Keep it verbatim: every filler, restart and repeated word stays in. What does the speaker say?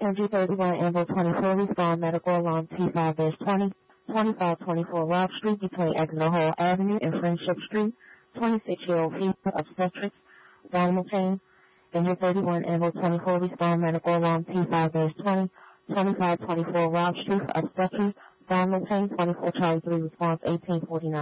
N G thirty-one, Amber twenty-four, respond medical alarm T five twenty, twenty-five twenty-four Rock Street between Eglinton Avenue and Friendship Street, twenty-six-year-old female obstetrics, Valentine. N G thirty-one, Amber twenty-four, respond medical alarm T five twenty, twenty-five twenty-four Rock Street for obstetrics, Valentine, twenty-four Charlie three, response eighteen forty-nine.